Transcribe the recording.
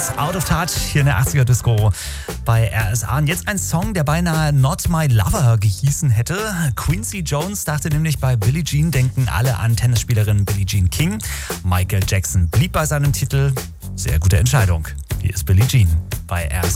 Out of Touch hier in der 80er Disco bei RSA. Und jetzt ein Song, der beinahe Not My Lover gehießen hätte. Quincy Jones dachte nämlich, bei Billie Jean denken alle an Tennisspielerin Billie Jean King. Michael Jackson blieb bei seinem Titel. Sehr gute Entscheidung. Hier ist Billie Jean bei RSA.